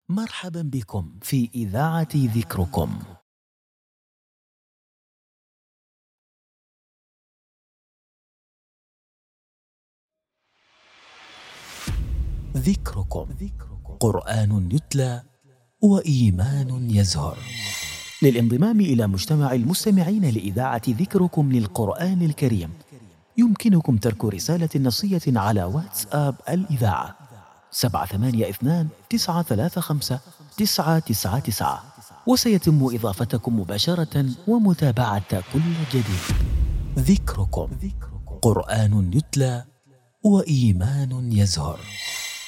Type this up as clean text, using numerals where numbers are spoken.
مرحبا بكم في إذاعة ذكركم. ذكركم قرآن يتلى وإيمان يزهر. للانضمام إلى مجتمع المستمعين لإذاعة ذكركم للقرآن الكريم يمكنكم ترك رسالة نصية على واتساب الإذاعة 782-935-999، وسيتم إضافتكم مباشرة ومتابعة كل جديد. ذكركم قرآن يتلى وإيمان يزهر.